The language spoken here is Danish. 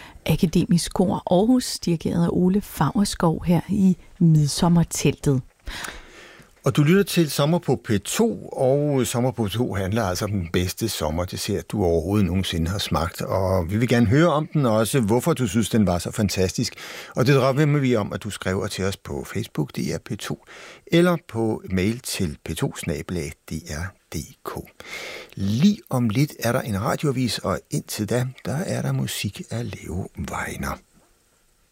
Akademisk Kor Aarhus, dirigeret af Ole Faurskov her i Midsommerteltet. Og du lytter til Sommer på P2, og Sommer på P2 handler altså om den bedste sommerdessert, du overhovedet nogensinde har smagt. Og vi vil gerne høre om den, og også hvorfor du synes, den var så fantastisk. Og det drømmer vi om, at du skriver til os på Facebook, DR P2, eller på mail til p2@dr.dk. Lige om lidt er der en radioavis, og indtil da, der er der musik af Leo Weiner.